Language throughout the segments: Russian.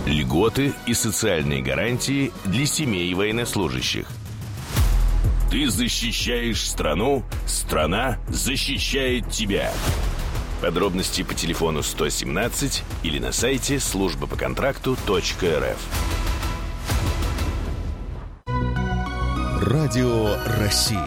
Льготы и социальные гарантии для семей военнослужащих. Ты защищаешь страну, страна защищает тебя. Подробности по телефону 117 или на сайте службапоконтракту.рф. Радио России.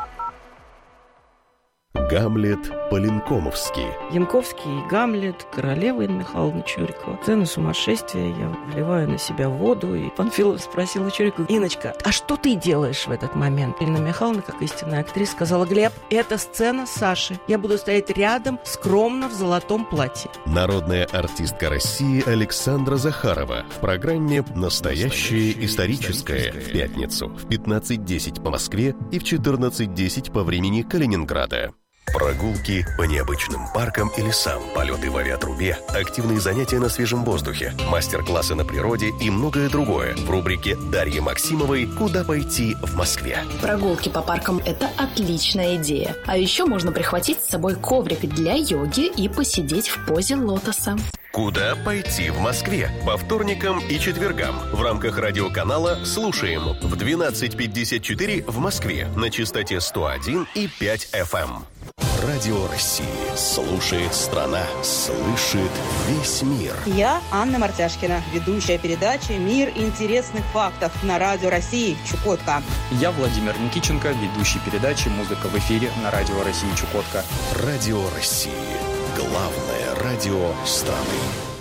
Гамлет по-линкомовски. Янковский и Гамлет, королева Инна Михайловна Чурикова. Сцену сумасшествия, я вливаю на себя воду. И Панфилов спросил у Чуриковой: Инночка, а что ты делаешь в этот момент? Инна Михайловна, как истинная актриса, сказала: Глеб, это сцена Саши. Я буду стоять рядом, скромно, в золотом платье. Народная артистка России Александра Захарова в программе «Настоящее историческое» в пятницу в 15:10 по Москве и в 14:10 по времени Калининграда. Прогулки по необычным паркам и лесам, полеты в авиатрубе, активные занятия на свежем воздухе, мастер-классы на природе и многое другое в рубрике Дарьи Максимовой «Куда пойти в Москве». Прогулки по паркам – это отличная идея. А еще можно прихватить с собой коврик для йоги и посидеть в позе лотоса. «Куда пойти в Москве» по вторникам и четвергам в рамках радиоканала «Слушаем» в 12:54 в Москве на частоте 101,5 FM. Радио России. Слушает страна. Слышит весь мир. Я Анна Мартяшкина, ведущая передачи «Мир интересных фактов» на Радио России Чукотка. Я Владимир Никиченко, ведущий передачи «Музыка в эфире» на Радио России Чукотка. Радио России. Главное радио страны.